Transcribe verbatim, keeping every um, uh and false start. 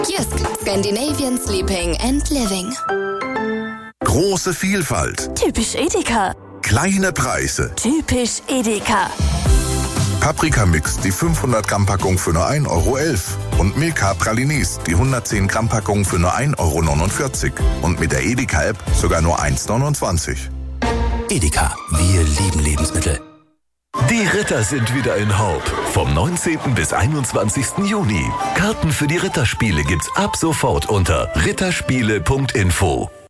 Jysk, Scandinavian Sleeping and Living. Große Vielfalt. Typisch Edeka. Kleine Preise. Typisch Edeka. Paprika-Mix, die fünfhundert Gramm Packung für nur ein Euro elf. Und Milka Pralines, die hundertzehn Gramm Packung für nur ein Euro neunundvierzig. Und mit der Edeka-App sogar nur eins neunundzwanzig. Edeka, wir lieben Lebensmittel. Die Ritter sind wieder in Haupt. Vom neunzehnten bis einundzwanzigsten Juni. Karten für die Ritterspiele gibt's ab sofort unter ritterspiele punkt info.